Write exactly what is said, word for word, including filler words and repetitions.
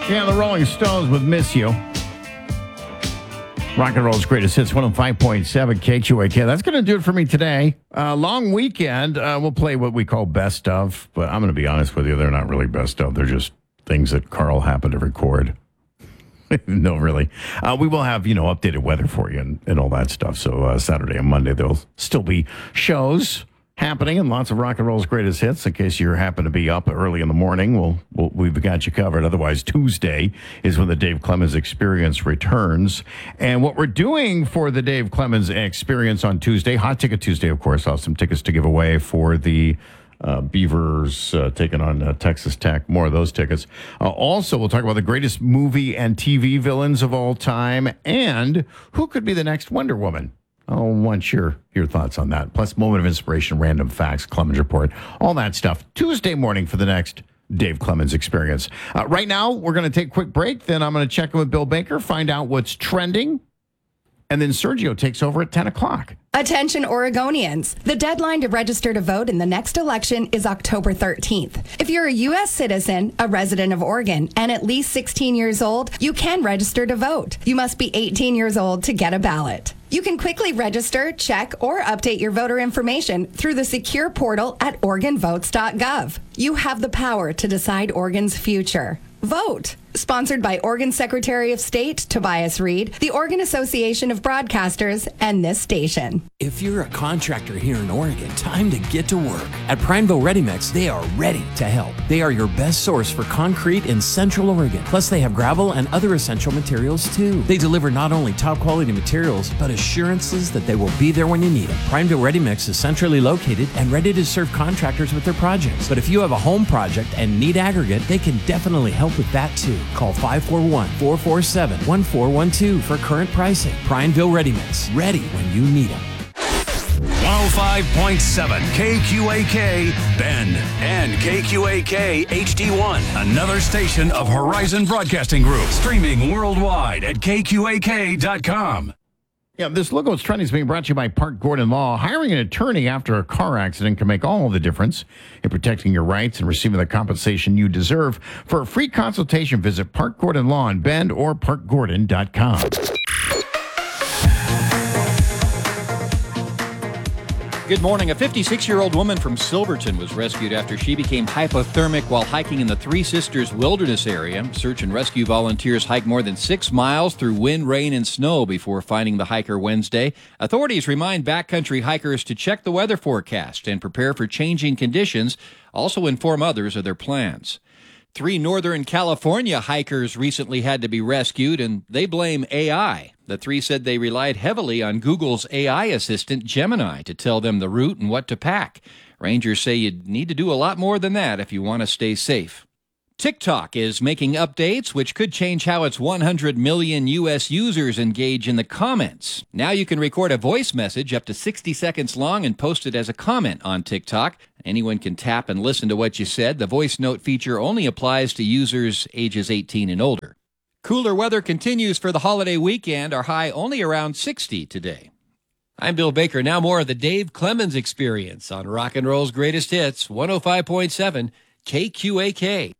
Yeah, the Rolling Stones with Miss You. Rock and roll's greatest hits, one oh five point seven K Q A K. That's going to do it for me today. Uh, long weekend. Uh, we'll play what we call best of, but I'm going to be honest with you. They're not really best of. They're just things that Carl happened to record. No, really. Uh, we will have, you know, updated weather for you and, and all that stuff. So uh, Saturday and Monday, there'll still be shows happening and lots of rock and roll's greatest hits. In case you happen to be up early in the morning, we'll, we'll, we've got you covered. Otherwise, Tuesday is when the Dave Clemens Experience returns. And what we're doing for the Dave Clemens Experience on Tuesday, Hot Ticket Tuesday, of course, I'll have some tickets to give away for the Uh, Beavers uh, taking on uh, Texas Tech. More of those tickets. Uh, also, we'll talk about the greatest movie and T V villains of all time and who could be the next Wonder Woman. I want your, your thoughts on that. Plus, moment of inspiration, random facts, Clemens Report, all that stuff. Tuesday morning for the next Dave Clemens Experience. Uh, right now, we're going to take a quick break. Then I'm going to check in with Bill Baker, find out what's trending. And then Sergio takes over at ten o'clock. Attention Oregonians. The deadline to register to vote in the next election is October thirteenth. If you're a U S citizen, a resident of Oregon, and at least sixteen years old, you can register to vote. You must be eighteen years old to get a ballot. You can quickly register, check, or update your voter information through the secure portal at Oregon Votes dot gov. You have the power to decide Oregon's future. Vote. Sponsored by Oregon Secretary of State Tobias Reed, the Oregon Association of Broadcasters, and this station. If you're a contractor here in Oregon, time to get to work. At Prineville Ready Mix, they are ready to help. They are your best source for concrete in Central Oregon. Plus, they have gravel and other essential materials, too. They deliver not only top-quality materials, but assurances that they will be there when you need them. Prineville Ready Mix is centrally located and ready to serve contractors with their projects. But if you have a home project and need aggregate, they can definitely help with that, too. Call five four one, four four seven, one four one two for current pricing. Prineville Ready Mix. Ready when you need them. one oh five point seven K Q A K Bend and K Q A K H D one. Another station of Horizon Broadcasting Group. Streaming worldwide at K Q A K dot com. Yeah, this Look What's Trending is being brought to you by Park Gordon Law. Hiring an attorney after a car accident can make all the difference in protecting your rights and receiving the compensation you deserve. For a free consultation, visit Park Gordon Law in Bend or park gordon dot com. Good morning. A fifty-six-year-old woman from Silverton was rescued after she became hypothermic while hiking in the Three Sisters Wilderness area. Search and rescue volunteers hiked more than six miles through wind, rain, and snow before finding the hiker Wednesday. Authorities remind backcountry hikers to check the weather forecast and prepare for changing conditions. Also inform others of their plans. Three Northern California hikers recently had to be rescued, and they blame A I. The three said they relied heavily on Google's A I assistant, Gemini, to tell them the route and what to pack. Rangers say you'd need to do a lot more than that if you want to stay safe. TikTok is making updates which could change how its one hundred million U S users engage in the comments. Now you can record a voice message up to sixty seconds long and post it as a comment on TikTok. Anyone can tap and listen to what you said. The voice note feature only applies to users ages eighteen and older. Cooler weather continues for the holiday weekend. Our high only around sixty today. I'm Bill Baker. Now more of the Dave Clemens Experience on Rock and Roll's Greatest Hits, one oh five point seven K Q A K.